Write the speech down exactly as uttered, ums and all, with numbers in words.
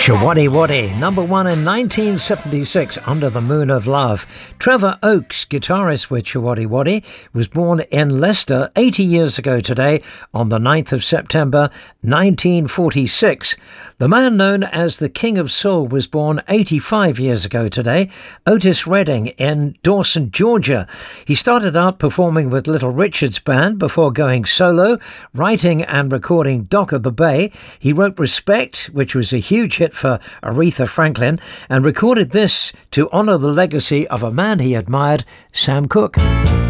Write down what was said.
Showaddy Waddy, number one in nineteen seventy-six, Under the Moon of Love. Trevor Oakes, guitarist with Showaddy Waddy, was born in Leicester eighty years ago today on the ninth of September nineteen forty-six. The man known as the King of Soul was born eighty-five years ago today, Otis Redding in Dawson, Georgia. He started out performing with Little Richard's band before going solo, writing and recording Dock of the Bay. He wrote Respect, which was a huge hit for Aretha Franklin, and recorded this to honour the legacy of a man he admired, Sam Cooke.